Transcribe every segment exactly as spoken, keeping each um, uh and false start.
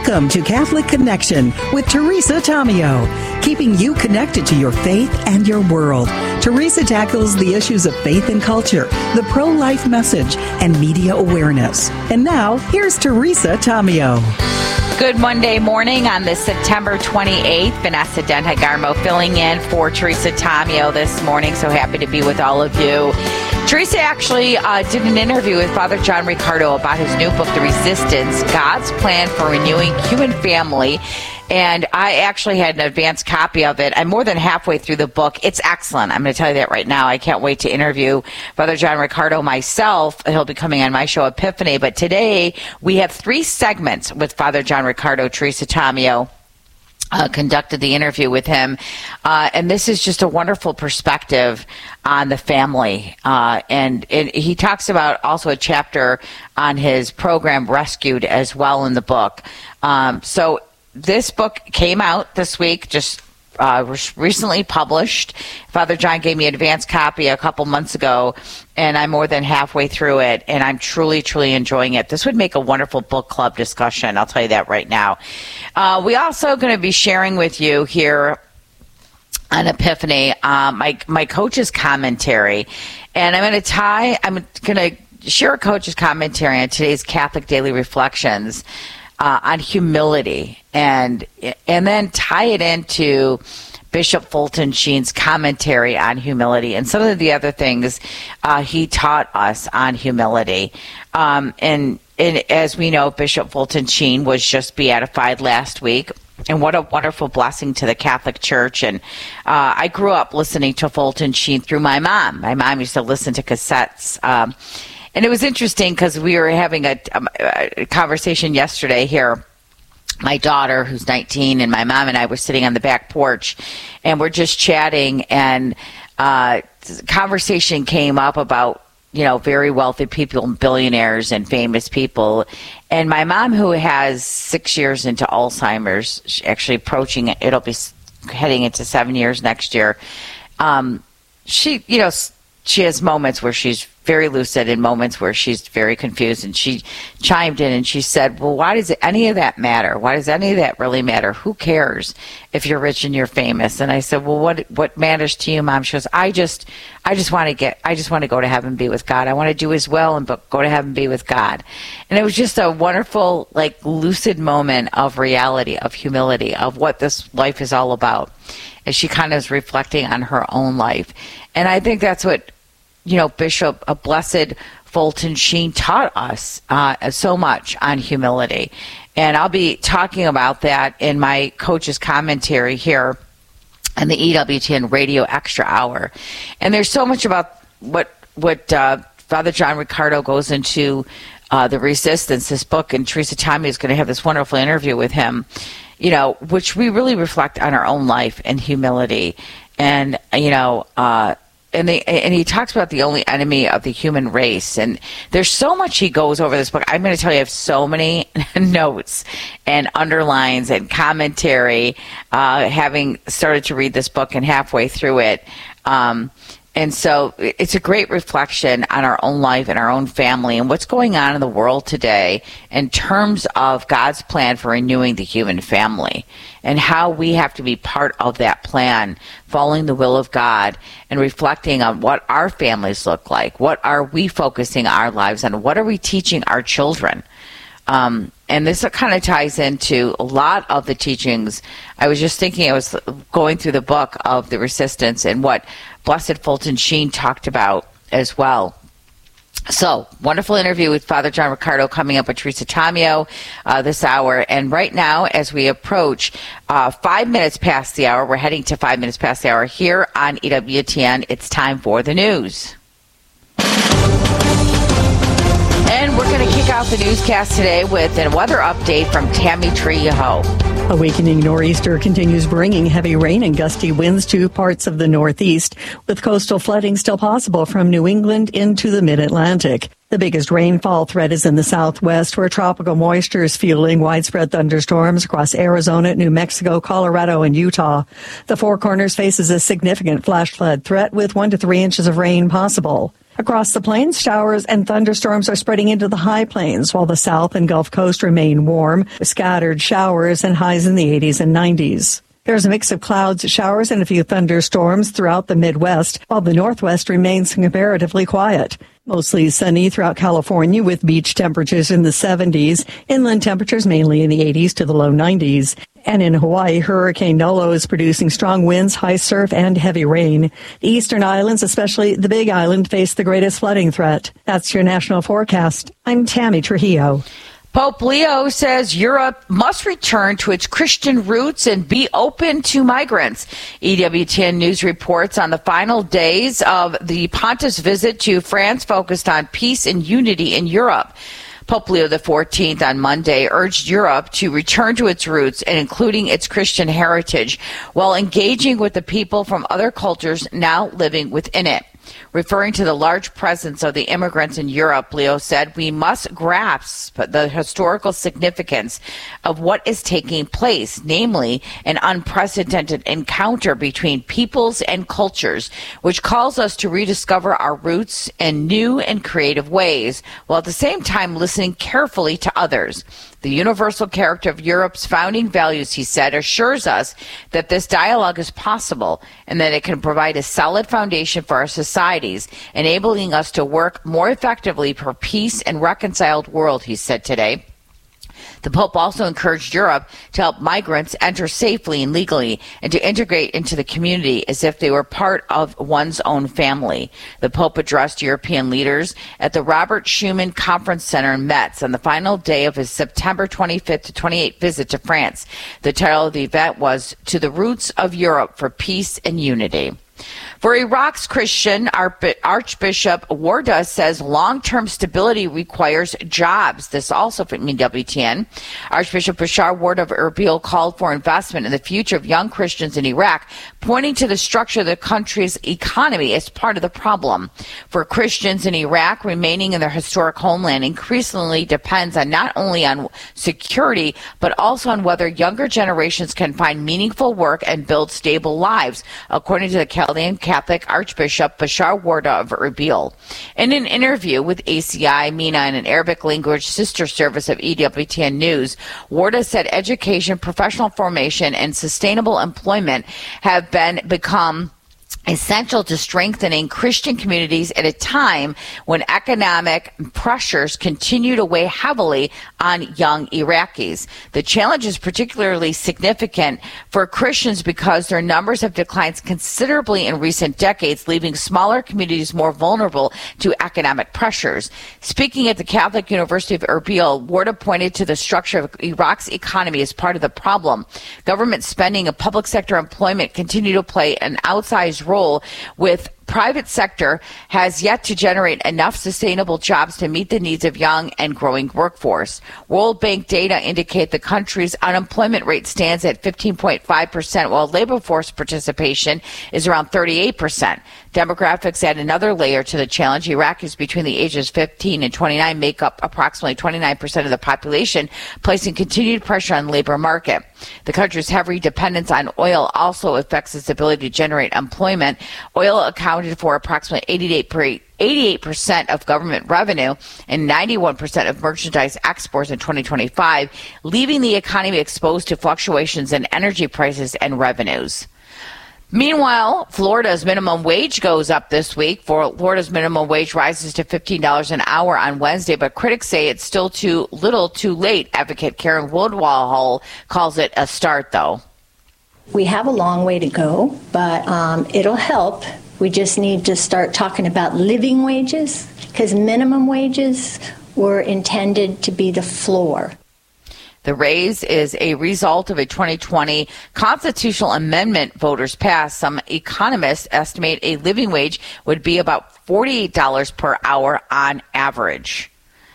Welcome to Catholic Connection with Teresa Tomeo, keeping you connected to your faith and your world. Teresa tackles the issues of faith and culture, the pro-life message, and media awareness. And now, here's Teresa Tomeo. Good Monday morning on this September twenty-eighth. Vanessa Denhagarmo filling in for Teresa Tomeo this morning. So happy to be with all of you. Teresa actually uh, did an interview with Father John Riccardo about his new book, The Resistance, God's Plan for Renewing Human Family. And I actually had an advanced copy of it. I'm more than halfway through the book. It's excellent. I'm going to tell you that right now. I can't wait to interview Father John Riccardo myself. He'll be coming on my show, Epiphany. But today we have three segments with Father John Riccardo. Teresa Tomeo Uh, conducted the interview with him. Uh, and this is just a wonderful perspective on the family. Uh, and it, he talks about also a chapter on his program, Rescued, as well in the book. Um, so this book came out this week, just uh, recently published. Father John gave me an advance copy a couple months ago, and I'm more than halfway through it, and I'm truly, truly enjoying it. This would make a wonderful book club discussion. I'll tell you that right now. Uh, we also going to be sharing with you here on Epiphany uh, my my coach's commentary, and I'm going to tie. I'm going to share a coach's commentary on today's Catholic Daily Reflections uh, on humility, and and then tie it into Bishop Fulton Sheen's commentary on humility and some of the other things uh, he taught us on humility. Um, and, and as we know, Bishop Fulton Sheen was just beatified last week. And what a wonderful blessing to the Catholic Church. And uh, I grew up listening to Fulton Sheen through my mom. My mom used to listen to cassettes. Um, and it was interesting because we were having a, a conversation yesterday here. My daughter, who's nineteen, and my mom and I were sitting on the back porch, and we're just chatting, and uh, conversation came up about, you know, very wealthy people and billionaires and famous people. And my mom, who has six years into Alzheimer's, actually approaching it, it'll be heading into seven years next year. Um, she, you know, she has moments where she's very lucid and moments where she's very confused. And she chimed in and she said, well, why does any of that matter? Why does any of that really matter? Who cares if you're rich and you're famous? And I said, well, what what matters to you, Mom? She goes, I just I just want to get I just want to go to heaven and be with God. I want to do his will and go to heaven and be with God. And it was just a wonderful, like, lucid moment of reality, of humility, of what this life is all about. As she kind of is reflecting on her own life. And I think that's what, you know, Bishop, a blessed Fulton Sheen taught us uh, so much on humility. And I'll be talking about that in my coach's commentary here on the E W T N Radio Extra Hour. And there's so much about what what uh, Father John Riccardo goes into uh, The Resistance, this book, and Teresa Tomeo is going to have this wonderful interview with him, you know, which we really reflect on our own life and humility. And, you know, uh, And, they, and he talks about the only enemy of the human race. And there's so much he goes over this book. I'm going to tell you, I have so many notes and underlines and commentary, uh, having started to read this book and halfway through it. Um, and so it's a great reflection on our own life and our own family and what's going on in the world today in terms of God's plan for renewing the human family and how we have to be part of that plan, following the will of God and reflecting on what our families look like. What are we focusing our lives on? What are we teaching our children? Um, and this kind of ties into a lot of the teachings. I was just thinking, I was going through the book of The Resistance and what Blessed Fulton Sheen talked about as well. So, wonderful interview with Father John Riccardo coming up with Teresa Tomeo uh, this hour. And right now, as we approach uh, five minutes past the hour, we're heading to five minutes past the hour here on E W T N. It's time for the news. And we're going to kick off the newscast today with a weather update from Tammy Trejo. A weakening nor'easter continues bringing heavy rain and gusty winds to parts of the Northeast, with coastal flooding still possible from New England into the mid-Atlantic. The biggest rainfall threat is in the Southwest, where tropical moisture is fueling widespread thunderstorms across Arizona, New Mexico, Colorado, and Utah. The Four Corners faces a significant flash flood threat with one to three inches of rain possible. Across the plains, showers and thunderstorms are spreading into the high plains, while the south and Gulf Coast remain warm, with scattered showers and highs in the eighties and nineties. There's a mix of clouds, showers, and a few thunderstorms throughout the Midwest, while the Northwest remains comparatively quiet. Mostly sunny throughout California with beach temperatures in the seventies, inland temperatures mainly in the eighties to the low nineties. And in Hawaii, Hurricane Nolo is producing strong winds, high surf, and heavy rain. The eastern islands, especially the Big Island, face the greatest flooding threat. That's your national forecast. I'm Tammy Trujillo. Pope Leo says Europe must return to its Christian roots and be open to migrants. E W T N News reports on the final days of the Pontiff's visit to France focused on peace and unity in Europe. Pope Leo the fourteenth on Monday urged Europe to return to its roots and including its Christian heritage while engaging with the people from other cultures now living within it. Referring to the large presence of the immigrants in Europe, Leo said, we must grasp the historical significance of what is taking place, namely an unprecedented encounter between peoples and cultures, which calls us to rediscover our roots in new and creative ways, while at the same time listening carefully to others. The universal character of Europe's founding values, he said, assures us that this dialogue is possible and that it can provide a solid foundation for our societies, enabling us to work more effectively for peace and reconciled world, he said today. The Pope also encouraged Europe to help migrants enter safely and legally and to integrate into the community as if they were part of one's own family. The Pope addressed European leaders at the Robert Schuman Conference Center in Metz on the final day of his September twenty-fifth to twenty-eighth visit to France. The title of the event was To the Roots of Europe for Peace and Unity. For Iraq's Christian, Archbishop Warda says long-term stability requires jobs. This also from E W T N. Archbishop Bashar Warda of Erbil called for investment in the future of young Christians in Iraq, pointing to the structure of the country's economy as part of the problem. For Christians in Iraq, remaining in their historic homeland increasingly depends on not only on security, but also on whether younger generations can find meaningful work and build stable lives, according to the Chaldean Catholic Archbishop Bashar Warda of Erbil. In an interview with A C I, MENA, and an Arabic language sister service of E W T N News, Warda said education, professional formation, and sustainable employment have been become essential to strengthening Christian communities at a time when economic pressures continue to weigh heavily on young Iraqis. The challenge is particularly significant for Christians because their numbers have declined considerably in recent decades, leaving smaller communities more vulnerable to economic pressures. Speaking at the Catholic University of Erbil, Warda pointed to the structure of Iraq's economy as part of the problem. Government spending and public sector employment continue to play an outsized role role with private sector has yet to generate enough sustainable jobs to meet the needs of young and growing workforce. World Bank data indicate the country's unemployment rate stands at fifteen point five percent, while labor force participation is around thirty-eight percent. Demographics add another layer to the challenge. Iraqis between the ages fifteen and twenty-nine make up approximately twenty-nine percent of the population, placing continued pressure on the labor market. The country's heavy dependence on oil also affects its ability to generate employment. Oil accounted for approximately eighty-eight percent of government revenue and ninety-one percent of merchandise exports in twenty twenty-five, leaving the economy exposed to fluctuations in energy prices and revenues. Meanwhile, Florida's minimum wage goes up this week. Florida's minimum wage rises to fifteen dollars an hour on Wednesday, but critics say it's still too little too late. Advocate Karen Woodwall calls it a start, though. We have a long way to go, but um, it'll help. We just need to start talking about living wages, because minimum wages were intended to be the floor. The raise is a result of a twenty twenty constitutional amendment voters passed. Some economists estimate a living wage would be about forty-eight dollars per hour on average.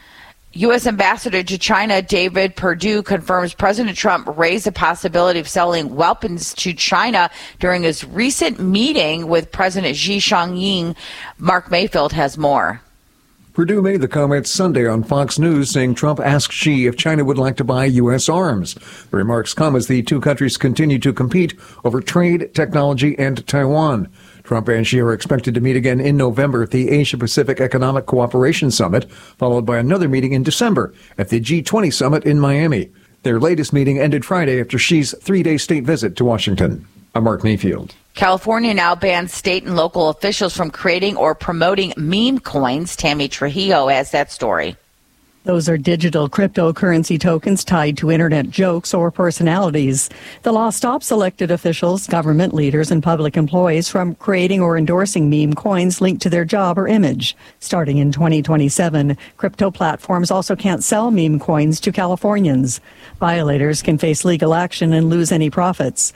U S Ambassador to China David Perdue confirms President Trump raised the possibility of selling weapons to China during his recent meeting with President Xi Jinping. Mark Mayfield has more. Perdue made the comments Sunday on Fox News, saying Trump asked Xi if China would like to buy U S arms. The remarks come as the two countries continue to compete over trade, technology, and Taiwan. Trump and Xi are expected to meet again in November at the Asia-Pacific Economic Cooperation Summit, followed by another meeting in December at the G twenty Summit in Miami. Their latest meeting ended Friday after Xi's three-day state visit to Washington. I'm Mark Mayfield. California now bans state and local officials from creating or promoting meme coins. Tammy Trujillo has that story. Those are digital cryptocurrency tokens tied to internet jokes or personalities. The law stops elected officials, government leaders, and public employees from creating or endorsing meme coins linked to their job or image. Starting in twenty twenty-seven, crypto platforms also can't sell meme coins to Californians. Violators can face legal action and lose any profits.